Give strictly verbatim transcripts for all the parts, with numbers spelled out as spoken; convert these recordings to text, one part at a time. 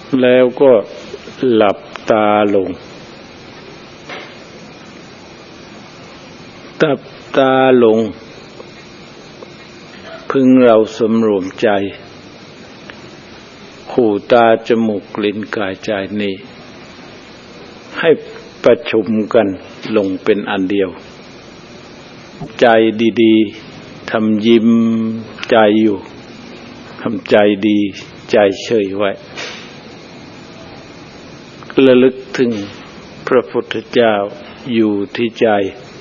แล้วก็หลับตาลงหลับตาลงพึงเราสำรวมใจหูตาจมูกลิ้นกายใจนี้ให้ประชุมกันลงเป็นอันเดียวใจดีๆทำยิ้มใจอยู่ทำใจดีใจเฉยไว้ระลึกถึงพระพุทธเจ้าอยู่ที่ใจ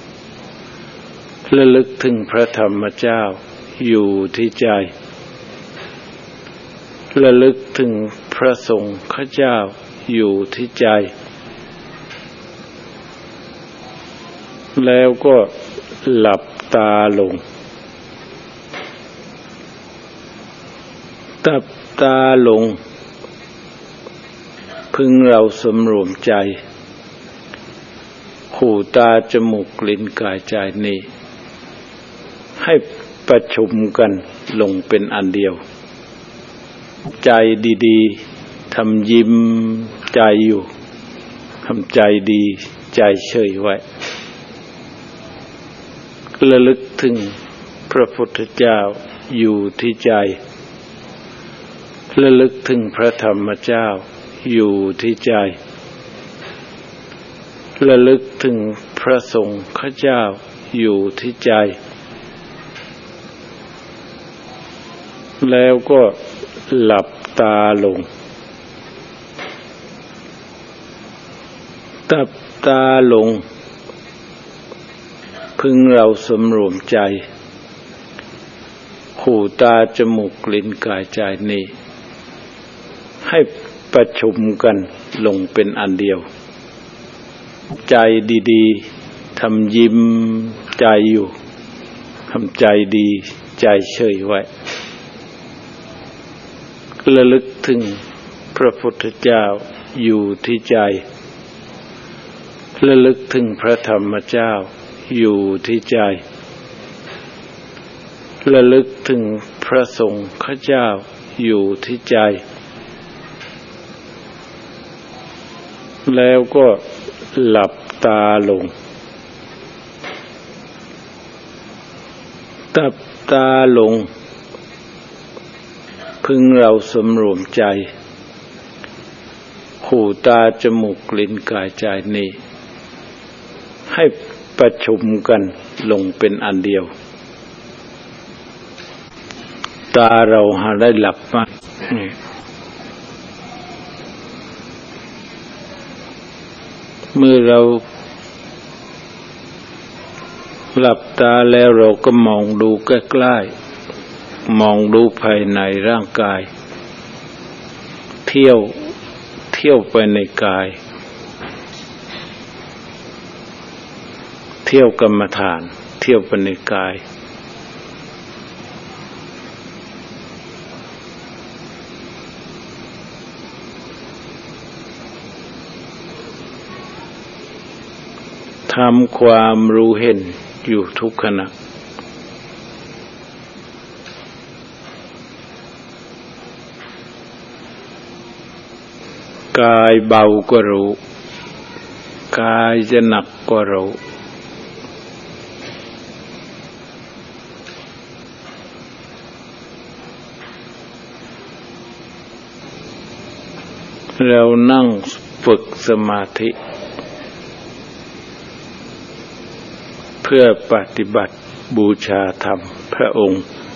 ระลึกถึงพระธรรมเจ้าอยู่ที่ใจระลึกถึงพระสงฆ์เจ้าอยู่ที่ใจแล้วก็หลับตาลงหลับตาลงพึงเราสำรวมใจหูตาจมูกลิ้นกายใจนี้ให้ประชุมกันลงเป็นอันเดียวใจดีๆทำยิ้มใจอยู่ทำใจดีใจเฉยไว้ระลึกถึงพระพุทธเจ้าอยู่ที่ใจระลึกถึงพระธรรมเจ้าอยู่ที่ใจระลึกถึงพระสงฆ์เจ้าอยู่ที่ใจแล้วก็หลับตาลงหลับตาลงพึงเราสำรวมใจหูตาจมูกลิ้นกายใจนี้ให้ประชุมกันลงเป็นอันเดียวใจดีๆทำยิ้มใจอยู่ทำใจดีใจเฉยไว้ระลึกถึงพระพุทธเจ้าอยู่ที่ใจระลึกถึงพระธรรมเจ้าอยู่ที่ใจระลึกถึงพระสงฆ์เจ้าอยู่ที่ใจแล้วก็หลับตาลงหลับตาลงพึงเราสำรวมใจหูตาจมูกลิ้นกายใจนี้ให้ประชุมกันลงเป็นอันเดียวตาเราหาได้หลับไหมเมื่อเราหลับตาแล้วเราก็มองดูใกล้ๆมองดูภายในร่างกายเที่ยวเที่ยวไปในกายเที่ยวกรรมฐานเที่ยวไปในกายทำความรู้เห็นอยู่ทุกขณะกายเบาก็รู้กายจะหนักก็รู้เรานั่งฝึกสมาธิเพื่อปฏิบัติบูชาธรรมพระองค์